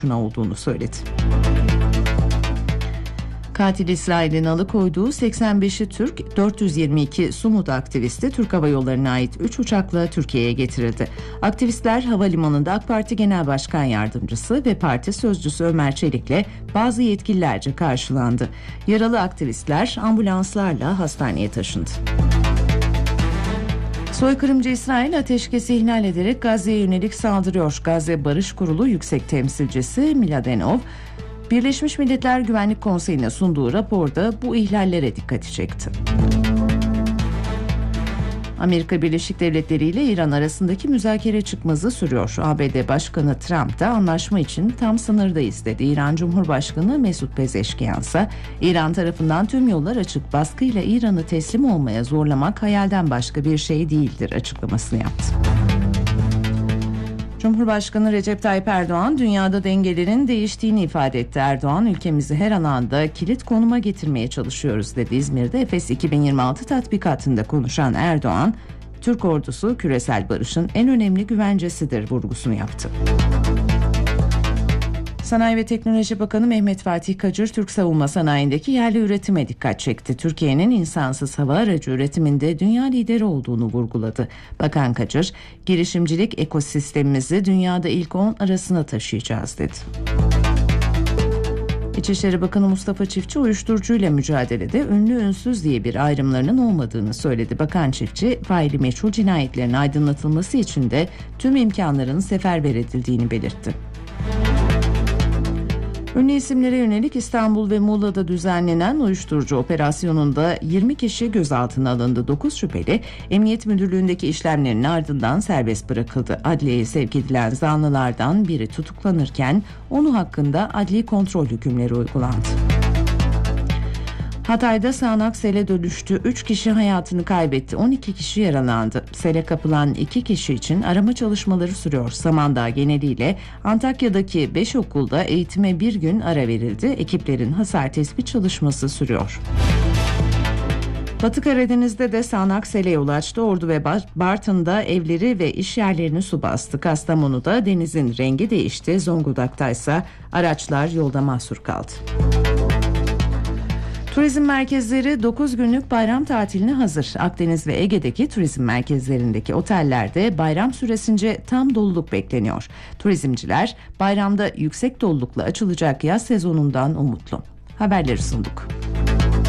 olduğunu söyledi. Katil İsrail'in alıkoyduğu 85'i Türk, 422 Sumut aktivisti Türk Hava Yolları'na ait 3 uçakla Türkiye'ye getirildi. Aktivistler havalimanında AK Parti Genel Başkan Yardımcısı ve parti sözcüsü Ömer Çelik'le bazı yetkililerce karşılandı. Yaralı aktivistler ambulanslarla hastaneye taşındı. Soykırımcı İsrail ateşkesi ihlal ederek Gazze'ye yönelik saldırıyor. Gazze Barış Kurulu Yüksek Temsilcisi Miladenov, Birleşmiş Milletler Güvenlik Konseyi'ne sunduğu raporda bu ihlallere dikkati çekti. Amerika Birleşik Devletleri ile İran arasındaki müzakere çıkmazı sürüyor. ABD Başkanı Trump da anlaşma için tam sınırdayız dedi. İran Cumhurbaşkanı Mesut Pezeşkiyan ise İran tarafından tüm yollar açık, baskıyla İran'ı teslim olmaya zorlamak hayalden başka bir şey değildir açıklamasını yaptı. Cumhurbaşkanı Recep Tayyip Erdoğan dünyada dengelerin değiştiğini ifade etti. Erdoğan, ülkemizi her alanda kilit konuma getirmeye çalışıyoruz dedi. İzmir'de Efes 2026 tatbikatında konuşan Erdoğan, Türk ordusu küresel barışın en önemli güvencesidir vurgusunu yaptı. Sanayi ve Teknoloji Bakanı Mehmet Fatih Kacır, Türk savunma sanayindeki yerli üretime dikkat çekti. Türkiye'nin insansız hava aracı üretiminde dünya lideri olduğunu vurguladı. Bakan Kacır, girişimcilik ekosistemimizi dünyada ilk 10 arasına taşıyacağız dedi. İçişleri Bakanı Mustafa Çiftçi, uyuşturucuyla mücadelede ünlü ünsüz diye bir ayrımlarının olmadığını söyledi. Bakan Çiftçi, faili meçhul cinayetlerin aydınlatılması için de tüm imkanların seferber edildiğini belirtti. Ünlü isimlere yönelik İstanbul ve Muğla'da düzenlenen uyuşturucu operasyonunda 20 kişi gözaltına alındı. 9 şüpheli Emniyet Müdürlüğü'ndeki işlemlerin ardından serbest bırakıldı. Adliyeye sevk edilen zanlılardan biri tutuklanırken onun hakkında adli kontrol hükümleri uygulandı. Hatay'da sağanak sele dönüştü. 3 kişi hayatını kaybetti. 12 kişi yaralandı. Sele kapılan 2 kişi için arama çalışmaları sürüyor. Samandağ geneliyle Antakya'daki 5 okulda eğitime bir gün ara verildi. Ekiplerin hasar tespit çalışması sürüyor. Batı Karadeniz'de de sağanak sele yol açtı. Ordu ve Bartın'da evleri ve iş yerlerini su bastı. Kastamonu'da denizin rengi değişti. Zonguldak'ta ise araçlar yolda mahsur kaldı. Turizm merkezleri 9 günlük bayram tatiline hazır. Akdeniz ve Ege'deki turizm merkezlerindeki otellerde bayram süresince tam doluluk bekleniyor. Turizmciler bayramda yüksek dolulukla açılacak yaz sezonundan umutlu. Haberleri sunduk.